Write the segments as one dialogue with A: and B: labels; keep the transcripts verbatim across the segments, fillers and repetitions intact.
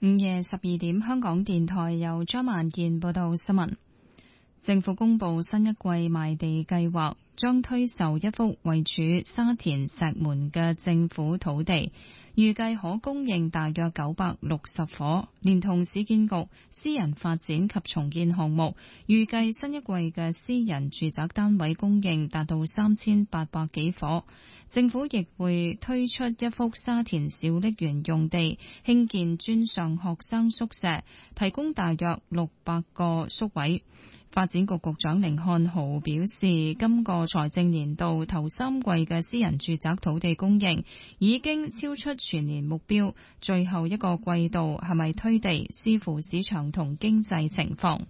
A: 午夜十二點，香港電台由張萬健報道新聞。政府公布新一季賣地計劃，將推售一幅位處沙田石門嘅政府土地，預計可供應大約九百六十伙，連同市建局私人發展及重建項目，預計新一季嘅私人住宅單位供應達到三千八百幾伙。政府亦會推出一幅沙田小瀝源用地，興建專上學生宿舍，提供大約六百個宿位。發展局局長甯漢豪表示，今個財政年度頭三季嘅私人住宅土地供應已經超出全年目標，最後一個季度係咪推地，視乎市場同經濟情況。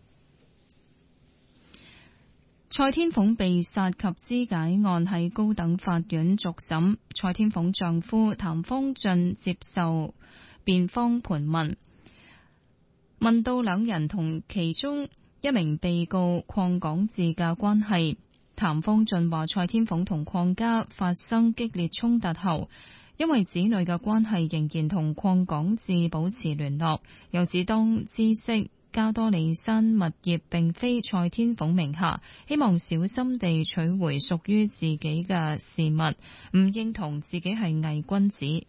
A: 蔡天鳳被殺及肢解案喺高等法院續審，蔡天鳳丈夫譚方俊接受辯方盤問，問到兩人同其中一名被告鄺港智嘅關係。譚方俊話蔡天鳳同鄺家發生激烈衝突後，因為子女嘅關係仍然同鄺港智保持聯絡，又指當知悉加多利山物業並非蔡天鳳名下，希望小心地取回屬於自己嘅事物，唔認同自己係偽君子。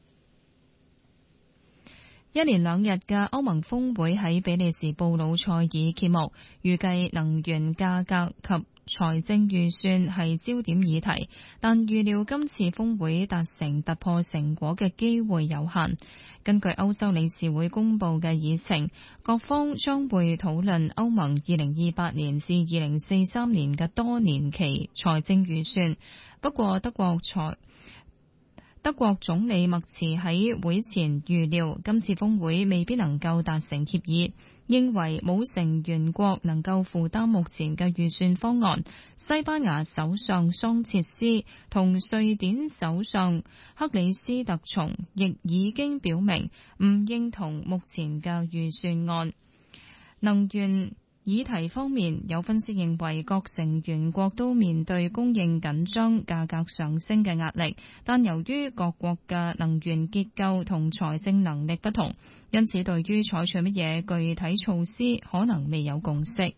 A: 一連兩日嘅歐盟峰會喺比利時布魯塞爾揭幕，預計能源價格及財政預算係焦點議題，但預料今次峰會達成突破成果嘅機會有限。根據歐洲理事會公布嘅議程，各方將會討論歐盟二零二八年至二零四三年嘅多年期財政預算。不過德國財德國總理默茨喺會前預料，今次峰會未必能夠達成協議，認為冇成員國能夠負擔目前嘅預算方案。西班牙首相桑切斯同瑞典首相克里斯特松亦已經表明唔認同目前嘅預算案。能源議題方面，有分析認為各成員國都面對供應緊張、價格上升嘅壓力，但由於各國嘅能源結構同財政能力不同，因此對於採取乜嘢具體措施可能未有共識。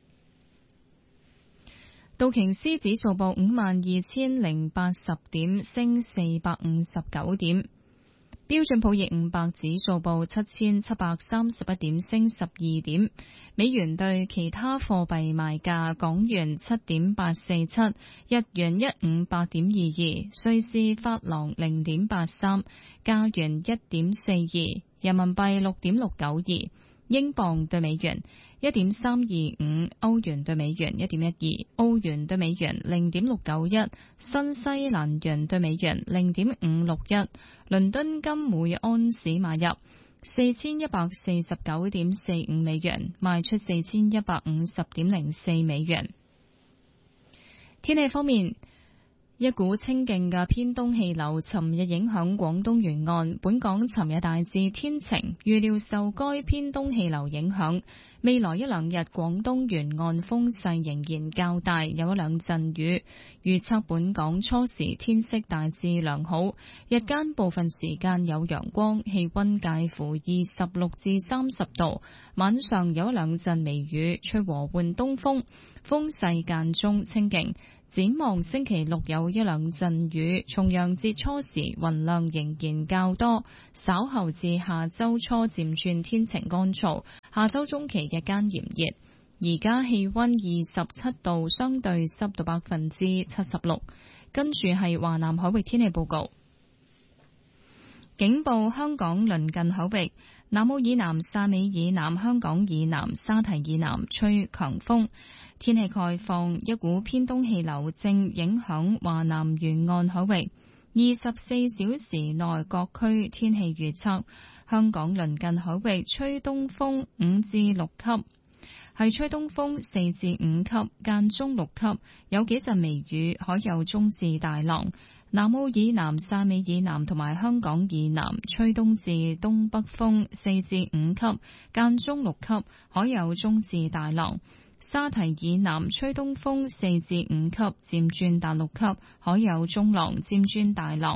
A: 道瓊斯指數報五萬二千零八十點，升四百五十九點。標準普爾五百指數報七千七百三十一點，升十二點。美元對其他貨幣賣價：港元七點八四七，日元一五八點二二，瑞士法郎零點八三，加元一點四二，人民幣六點六九二，英鎊對美元一點三二五，歐元對美元一點一二，澳元對美元零點六九一，新西蘭元對美元零點五六一。倫敦金每安士買入四千一百四十九點四五美元，賣出四千一百五十點零四美元。天氣方面，一股清勁嘅偏東氣流尋日影響廣東沿岸，本港尋日大致天晴，預料受該偏東氣流影響，未來一兩日廣東沿岸風勢仍然較大，有一兩陣雨。預測本港初時天色大致良好，日間部分時間有陽光，氣溫介乎二十六至三十度，晚上有一兩陣微雨，吹和緩東風，風勢間中清勁。展望星期六有一兩陣雨，重陽節初時雲量仍然較多，稍後至下周初漸轉天晴乾燥，下周中期日間炎熱。而家氣溫二十七度，相對濕度百分之七十六。跟住係華南海域天氣報告。警報：香港鄰近海域南澳以南、汕尾以南、香港以南、沙提以南吹強風。天氣概況：一股偏東氣流正影響華南沿岸海域。二十四小時內各區天氣預測：香港鄰近海域吹東風五至六級，係吹東風四至五級，間中六級，有幾陣微雨，海有中至大浪。南澳以南、汕尾以南同埋香港以南吹東至東北風四至五級，間中六級，海有中至大浪。沙提以南吹東風四至五級，漸轉達六級，海有中浪，漸轉大浪。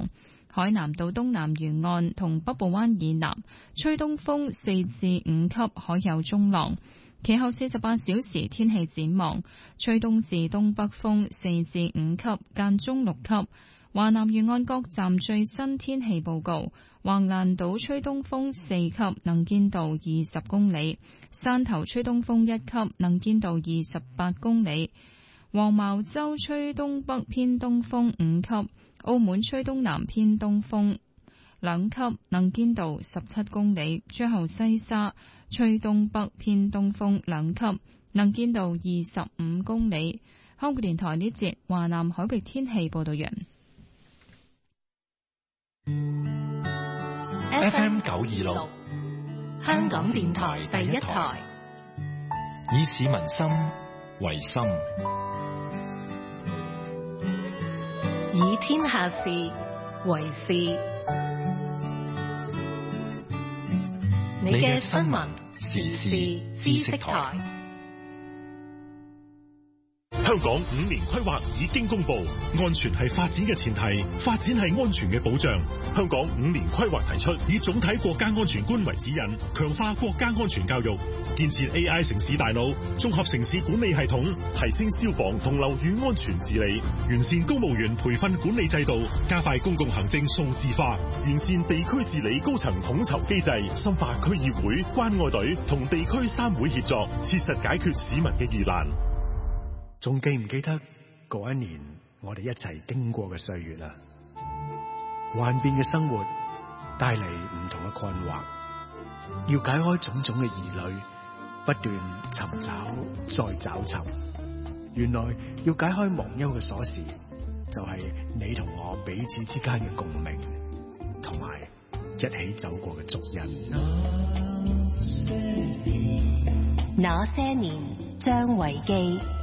A: 海南島東南沿岸同北部灣以南吹東風四至五級，海有中浪。其後四十八小時天氣展望，吹東至東北風四至五級，間中六級。華南沿岸各站最新天氣報告：橫瀾島吹東風四級，能見度二十公里；汕頭吹東風一級，能見度二十八公里；黃茅洲吹東北偏東風五級；澳門吹東南偏東風兩級，能見度十七公里；最後西沙吹東北偏東風兩級，能見度二十五公里。香港電台呢節華南海域天氣報道完。
B: F M 九二六，香港電台第一台，以市民心為心，以天下事為事。你嘅新聞時事知識台。
C: 香港五年規劃已經公布，安全係發展嘅前提，發展係安全嘅保障。香港五年規劃提出，以總體國家安全觀為指引，強化國家安全教育，建設 A I 城市大腦，綜合城市管理系統，提升消防同樓宇安全治理，完善公務員培訓管理制度，加快公共行政數字化，完善地區治理高層統籌機制，深化區議會、關愛隊同地區三會協作，切實解決市民嘅疑難。
D: 仲記唔記得嗰一年我哋一齊經過嘅歲月啊？幻變嘅生活帶嚟唔同嘅困惑，要解開種種嘅疑慮，不斷尋找再找尋。原來要解開忘憂嘅鎖匙，就係你同我彼此之間嘅共鳴，同埋一起走過嘅足印。
B: 那些年，張維基。